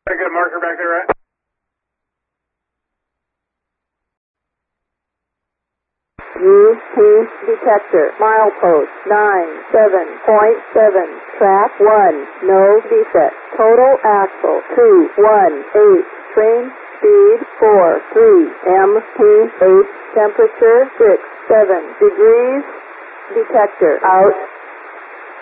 I got a marker back there, right? UP detector, milepost 97.7, track 1, no defect, total axle 218, train speed 43, MP8, temperature 67 degrees, detector out.